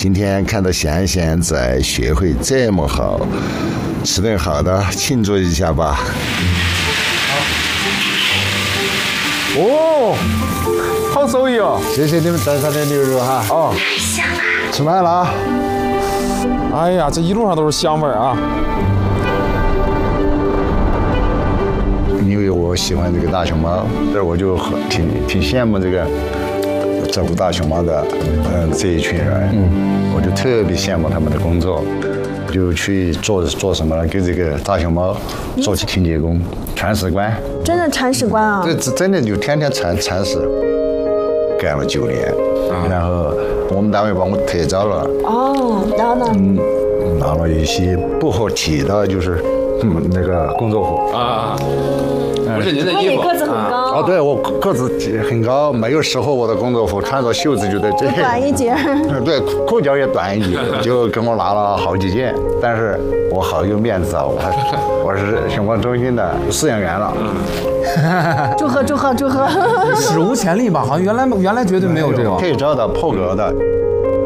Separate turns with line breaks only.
今天看到贤贤在学会这么好，吃顿好的庆祝一下吧。
哦，好手艺哦！
谢谢你们带上的牛肉哈。哦，吃饭了啊。
哎呀，这一路上都是香味儿啊！
因为我喜欢这个大熊猫，这我就挺羡慕这个照顾大熊猫的这一群人。我就特别羡慕他们的工作，就去做什么呢？给这个大熊猫做起清洁工、铲屎官。
真的铲屎官啊！
这真的就天天铲屎，干了9年，然后我们单位把我特招了。
哦，然后呢？
拿了一些不合体的，就是那个工作服
啊。不是您的衣服。
你个子很高。
哦，对，我个子很高，没有适合我的工作服，穿着袖子就在这。
短一截。
对，裤脚也短一截，就跟我拿了好几件，但是我好有面子啊，我是熊猫中心的饲养员了。
祝贺！
史无前例吧？好像原来绝对没有这个。
特招的破格的。